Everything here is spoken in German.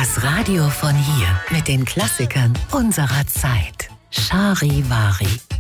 Das Radio von hier mit den Klassikern unserer Zeit. Charivari.